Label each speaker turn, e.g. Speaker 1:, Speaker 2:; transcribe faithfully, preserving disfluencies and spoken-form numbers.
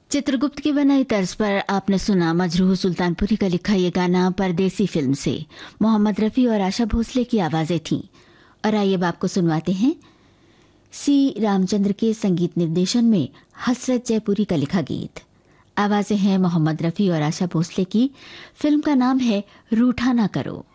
Speaker 1: चित्रगुप्त की बनाई तर्ज पर आपने सुना मजरूह सुल्तानपुरी का लिखा ये गाना परदेसी फिल्म से। मोहम्मद रफ़ी और आशा भोसले की आवाज़ें थीं। और आइए अब आपको सुनवाते हैं सी रामचंद्र के संगीत निर्देशन में हसरत जयपुरी का लिखा गीत। आवाज़ें हैं मोहम्मद रफ़ी और आशा भोसले की। फिल्म का नाम है रूठा ना करो।